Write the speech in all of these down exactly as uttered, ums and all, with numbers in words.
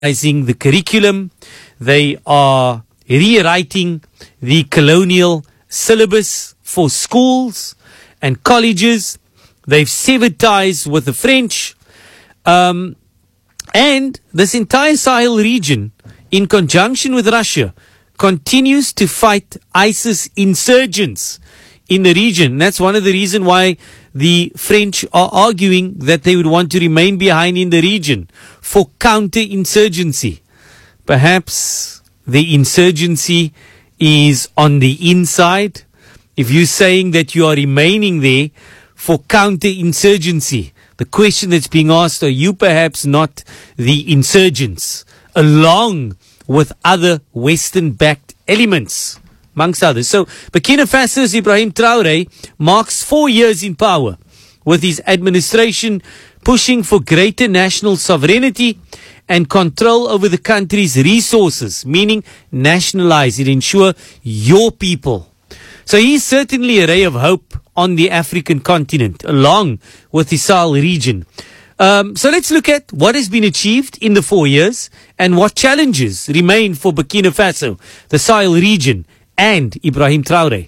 revising the curriculum. They are rewriting the colonial syllabus for schools and colleges. They've severed ties with the French. Um, and this entire Sahel region, in conjunction with Russia, continues to fight ISIS insurgents in the region. That's one of the reasons why the French are arguing that they would want to remain behind in the region for counterinsurgency. Perhaps the insurgency is on the inside. If you're saying that you are remaining there for counterinsurgency, the question that's being asked, are you perhaps not the insurgents along with other Western-backed elements, amongst others? So Burkina Faso's Ibrahim Traoré marks four years in power, with his administration pushing for greater national sovereignty and control over the country's resources, meaning nationalize it, ensure your people. So he's certainly a ray of hope on the African continent, along with the Sahel region. Um, so let's look at what has been achieved in the four years and what challenges remain for Burkina Faso, the Sahel region, and Ibrahim Traoré.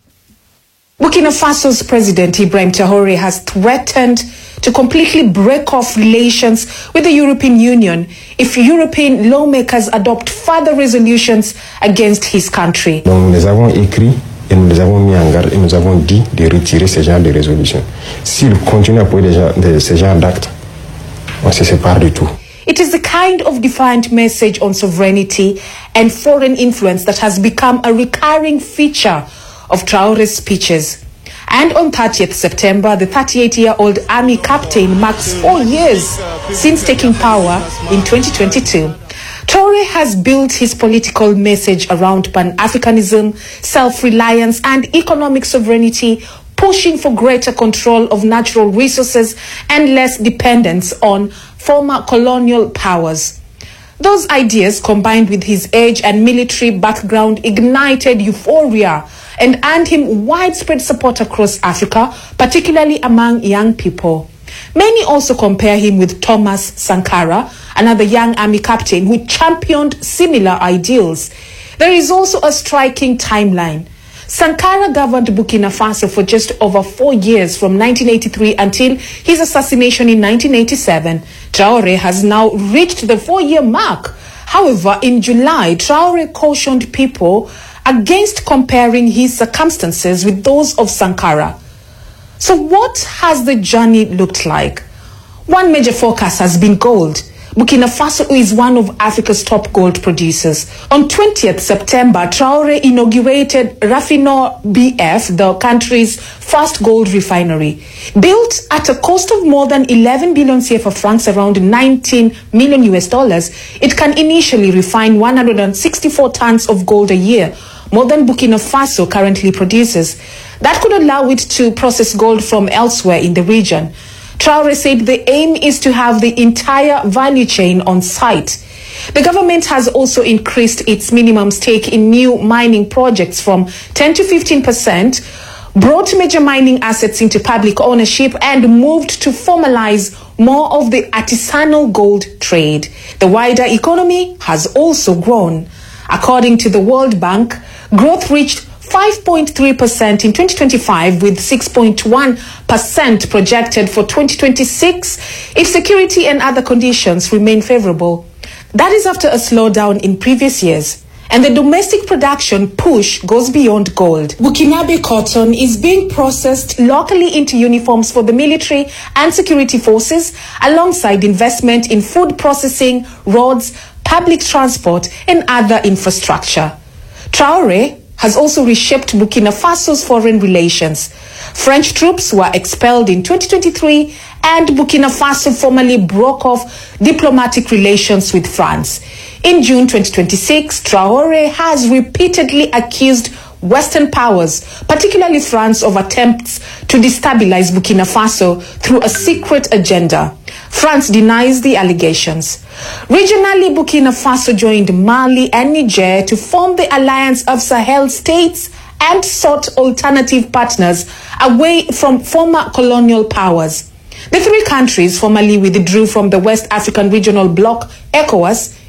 Burkina Faso's President Ibrahim Traoré has threatened to completely break off relations with the European Union if European lawmakers adopt further resolutions against his country. Donc, nous avons écrit et nous les avons mis en garde et nous avons dit de retirer ce genre de résolutions. S'il continue à poser ce genre d'actes, on se sépare de tout. It is the kind of defiant message on sovereignty and foreign influence that has become a recurring feature of Traoré's speeches. And on thirtieth September, the thirty-eight-year-old army captain marks four years since taking power in twenty twenty-two. Traoré has built his political message around Pan-Africanism, self-reliance and economic sovereignty, pushing for greater control of natural resources and less dependence on former colonial powers. Those ideas, combined with his age and military background, ignited euphoria and earned him widespread support across Africa, particularly among young people. Many also compare him with Thomas Sankara, another young army captain who championed similar ideals. There is also a striking timeline. Sankara governed Burkina Faso for just over four years, from nineteen eighty-three until his assassination in nineteen eighty-seven. Traoré has now reached the four-year mark. However, in July, Traoré cautioned people against comparing his circumstances with those of Sankara. So what has the journey looked like? One major focus has been gold. Burkina Faso is one of Africa's top gold producers. On twentieth September, Traoré inaugurated Raffinor B F, the country's first gold refinery. Built at a cost of more than eleven billion C F A francs, around nineteen million U S dollars, it can initially refine one hundred sixty-four tons of gold a year, more than Burkina Faso currently produces. That could allow it to process gold from elsewhere in the region. Traoré said the aim is to have the entire value chain on site. The government has also increased its minimum stake in new mining projects from ten to fifteen percent, brought major mining assets into public ownership, and moved to formalize more of the artisanal gold trade. The wider economy has also grown. According to the World Bank, growth reached five point three percent in twenty twenty-five, with six point one percent projected for twenty twenty-six if security and other conditions remain favorable. That is after a slowdown in previous years. And the domestic production push goes beyond gold. Burkinabe cotton is being processed locally into uniforms for the military and security forces, alongside investment in food processing, roads, public transport, and other infrastructure. Traoré has also reshaped Burkina Faso's foreign relations. French troops were expelled in twenty twenty-three, and Burkina Faso formally broke off diplomatic relations with France. In June twenty twenty-six, Traoré has repeatedly accused Western powers, particularly France, of attempts to destabilize Burkina Faso through a secret agenda. France denies the allegations. Regionally, Burkina Faso joined Mali and Niger to form the Alliance of Sahel States and sought alternative partners away from former colonial powers. The three countries formerly withdrew from the West African Regional Bloc, ECOWAS,